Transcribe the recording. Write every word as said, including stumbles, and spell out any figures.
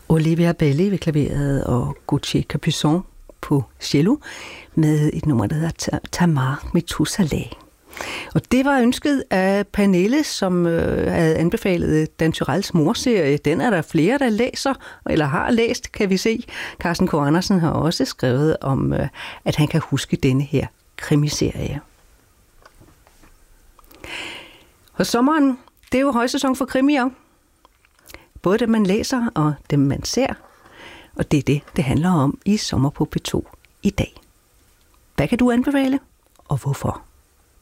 Olivia Belli ved klaveret og Gauthier Capuçon på cello med et nummer, der hedder Tamar Methuselah. Og det var ønsket af Pernille, som øh, havde anbefalet Dan Tyrells morserie. Den er der flere, der læser, eller har læst, kan vi se. Carsten K. Andersen har også skrevet om, øh, at han kan huske denne her krimiserie. Og sommeren, det er jo højsæson for krimier. Både dem, man læser, og dem, man ser. Og det er det, det handler om i Sommer på P to i dag. Hvad kan du anbefale, og hvorfor?